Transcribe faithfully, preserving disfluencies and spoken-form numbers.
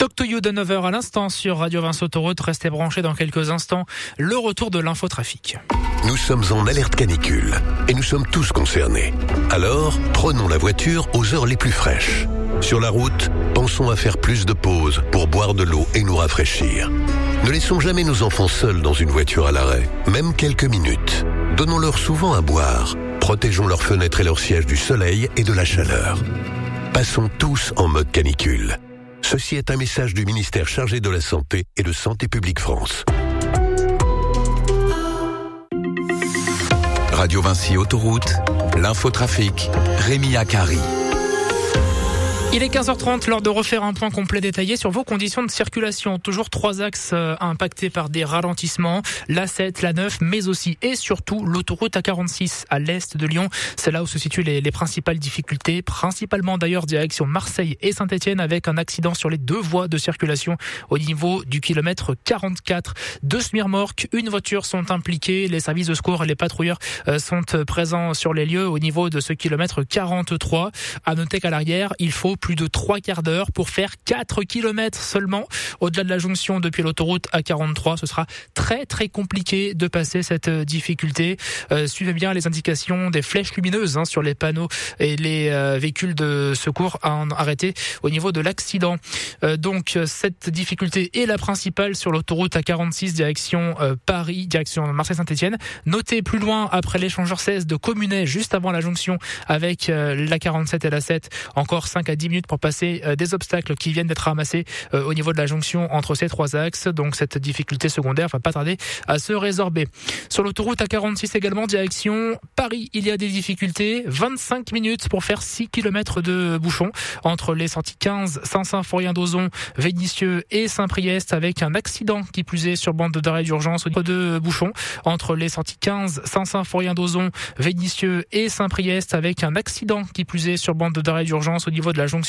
Talk to you de neuf heures à l'instant sur Radio Vinci Autoroute. Restez branchés dans quelques instants. Le retour de l'infotrafic. Nous sommes en alerte canicule et nous sommes tous concernés. Alors, prenons la voiture aux heures les plus fraîches. Sur la route, pensons à faire plus de pauses pour boire de l'eau et nous rafraîchir. Ne laissons jamais nos enfants seuls dans une voiture à l'arrêt, même quelques minutes. Donnons-leur souvent à boire. Protégeons leurs fenêtres et leurs sièges du soleil et de la chaleur. Passons tous en mode canicule. Ceci est un message du ministère chargé de la Santé et de Santé publique France. Radio Vinci Autoroute, l'infotrafic, Rémi Akari. Il est quinze heures trente, l'heure de refaire un point complet détaillé sur vos conditions de circulation. Toujours trois axes euh, impactés par des ralentissements, l'A sept, l'A neuf, mais aussi et surtout l'autoroute A quarante-six à l'est de Lyon. C'est là où se situent les, les principales difficultés, principalement d'ailleurs direction Marseille et Saint-Etienne, avec un accident sur les deux voies de circulation au niveau du kilomètre quarante-quatre. Deux semi-remorques, une voiture sont impliquées, les services de secours et les patrouilleurs euh, sont présents sur les lieux au niveau de ce kilomètre quarante-trois. À noter qu'à l'arrière, il faut plus de trois quarts d'heure pour faire quatre kilomètres seulement. Au-delà de la jonction depuis l'autoroute A quarante-trois, ce sera très très compliqué de passer cette difficulté. Euh, suivez bien les indications des flèches lumineuses hein, sur les panneaux et les euh, véhicules de secours arrêtés au niveau de l'accident. Euh, donc cette difficulté est la principale sur l'autoroute A quarante-six direction euh, Paris, direction Marseille-Saint-Etienne. Notez plus loin après l'échangeur seize de Communet, juste avant la jonction avec euh, l'A quarante-sept et l'A sept, encore cinq à dix minutes pour passer euh, des obstacles qui viennent d'être ramassés euh, au niveau de la jonction entre ces trois axes. Donc cette difficulté secondaire va pas tarder à se résorber. Sur l'autoroute A quarante-six également, direction Paris, il y a des difficultés. vingt-cinq minutes pour faire six kilomètres de bouchons entre les sorties quinze, Saint-Symphorien-d'Ozon, Vénissieux et Saint-Priest, avec un accident qui plus est sur bande d'arrêt d'urgence au niveau de bouchons entre les sorties quinze, Saint-Symphorien-d'Ozon, Vénissieux et Saint-Priest, avec un accident qui plus est sur bande d'arrêt d'urgence au niveau de la jonction